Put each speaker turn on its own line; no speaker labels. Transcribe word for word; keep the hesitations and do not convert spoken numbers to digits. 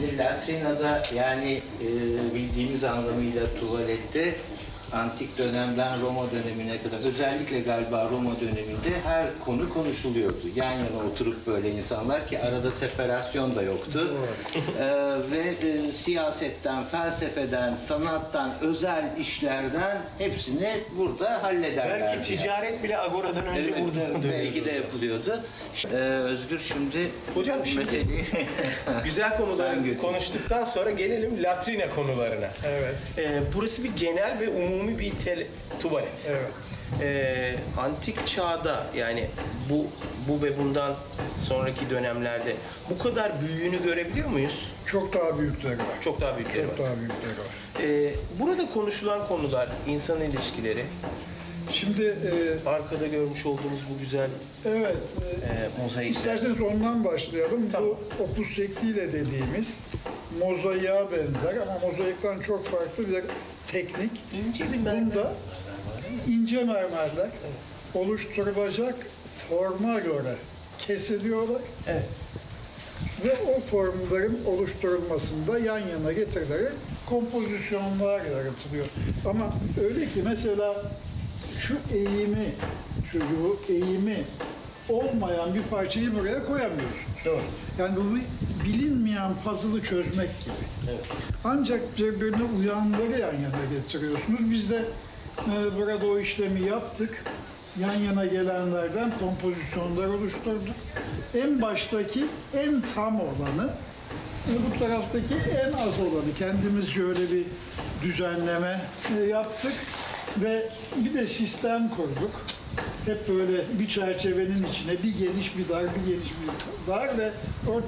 Şimdi latrinada yani e, bildiğimiz anlamıyla tuvalette antik dönemden Roma dönemine kadar özellikle galiba Roma döneminde her konu konuşuluyordu. Yan yana oturup böyle insanlar ki arada separasyon da yoktu. ee, ve e, siyasetten, felsefeden, sanattan, özel işlerden hepsini burada hallederlerdi.
Belki ticaret bile Agora'dan önce
Evet,
burada
evet,
dönüyordu.
belki de yapılıyordu. Ee, Özgür şimdi
Hocam şimdi
meseleyi
güzel konuları
Sen götür.
konuştuktan sonra gelelim latrina konularına.
Evet.
Ee, burası bir genel ve umumi bir tel- tuvalet.
Evet.
Ee, antik çağda yani bu bu ve bundan sonraki dönemlerde bu kadar büyüğünü görebiliyor muyuz?
Çok daha büyükleri var.
Çok daha büyükleri
Çok
var.
daha büyükleri var.
Ee, burada konuşulan konular, insan ilişkileri,
Şimdi e,
arkada görmüş olduğumuz bu güzel
evet,
e,
e,
mozaikler.
isterseniz ondan başlayalım.
Tamam.
Bu opus sectile dediğimiz mozaiğe benzer ama mozaikten çok farklı bir teknik.
İnce bir mermer.
Bunda ince mermerler oluşturulacak forma göre kesiliyorlar.
Evet.
Ve o formların oluşturulmasında yan yana getirilerek kompozisyonlar yaratılıyor. Ama öyle ki mesela şu eğimi, şu bu eğimi olmayan bir parçayı buraya koyamıyorsunuz.
Doğru.
Yani bu bilinmeyen puzzle'ı çözmek gibi.
Evet.
Ancak birbirine uyanları yan yana getiriyorsunuz. Biz de e, burada o işlemi yaptık. Yan yana gelenlerden kompozisyonlar oluşturduk. En baştaki en tam olanı, e, bu taraftaki en az olanı kendimizce öyle bir düzenleme e, yaptık ve bir de sistem kurduk. Hep böyle bir çerçevenin içine bir geniş bir dar, bir geniş bir dar ve orta